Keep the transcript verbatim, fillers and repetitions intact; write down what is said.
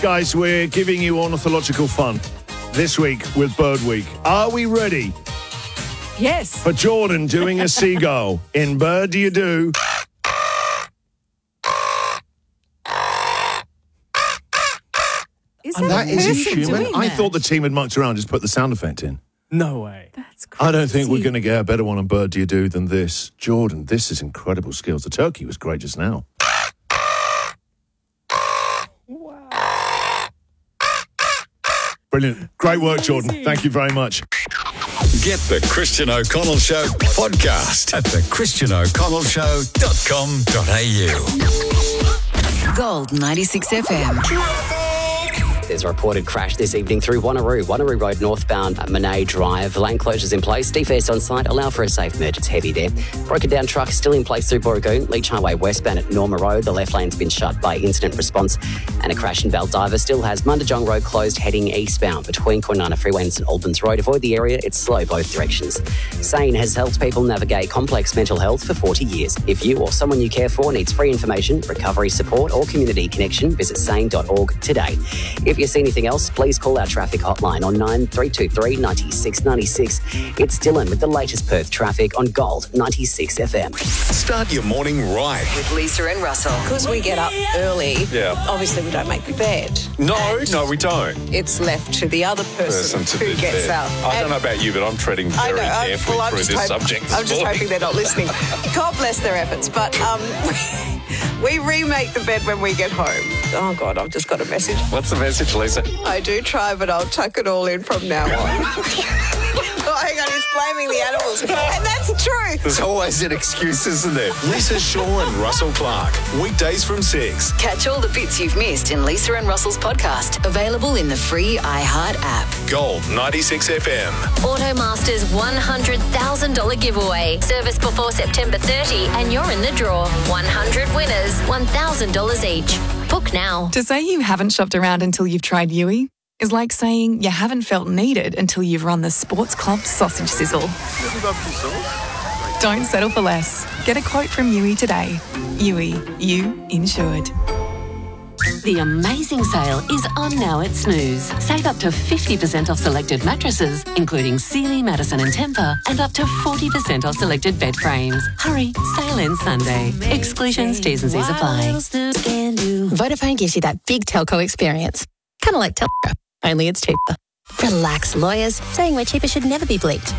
guys, we're giving you ornithological fun this week with Bird Week. Are we ready Yes. for Jordan doing a seagull in Bird Do You Do? Is And that, that a is person human. doing I that? thought the team had mucked around, just put the sound effect in. No way. That's crazy. I don't think we're going to get a better one on Bird Do You Do than this. Jordan, this is incredible skills. The turkey was great just now. Brilliant. Great work, Jordan. Thank you very much. Get the Christian O'Connell Show podcast at the christian o'connell show dot com dot a u. Gold ninety-six F M. There's a reported crash this evening through Wanneroo. Wanneroo Road northbound at Monet Drive. Lane closures in place. Defaced on site. Allow for a safe merge. It's heavy there. Broken down truck still in place through Booragoon. Leach Highway westbound at Norma Road. The left lane's been shut by incident response. And a crash in Baldiva still has Mundajong Road closed heading eastbound between Koinana Freeway and St Albans Road. Avoid the area. It's slow both directions. Sane has helped people navigate complex mental health for forty years. If you or someone you care for needs free information, recovery support or community connection, visit sane dot org today. If you see anything else, please call our traffic hotline on nine three two three, nine six nine six. It's Dylan with the latest Perth traffic on Gold ninety-six F M. Start your morning right. With Lisa and Russell. Because we get up early, Yeah. obviously we don't make the bed. No, no, we don't. It's left to the other person, Person to who do gets that. up. I don't And know about you, but I'm treading I very know, I- carefully well, I'm through just this hope- subject this I'm just morning. hoping they're not listening. God bless their efforts. But um, we remake the bed when we get home. Oh, God, I've just got a message. What's the message, Lisa? I do try, but I'll tuck it all in from now on. Oh, hang on, he's blaming the animals. And that's true. There's always an excuse, isn't there? Lisa Shaw and Russell Clark. Weekdays from six. Catch all the bits you've missed in Lisa and Russell's podcast. Available in the free iHeart app. Gold ninety-six F M. Automaster's one hundred thousand dollars giveaway. Service before September thirtieth and you're in the draw. one hundred winners, one thousand dollars each. Book now. To say you haven't shopped around until you've tried Yui is like saying you haven't felt needed until you've run the Sports Club sausage sizzle. Don't settle for less. Get a quote from Yui today. Yui, you insured. The amazing sale is on now at Snooze. Save up to fifty percent off selected mattresses, including Sealy, Madison and Tempur, and up to forty percent off selected bed frames. Hurry, sale ends Sunday. Exclusions, T's and C's apply. Vodafone gives you that big telco experience. Kind of like Telstra, only it's cheaper. Relax, lawyers. Saying we're cheaper should never be bleeped.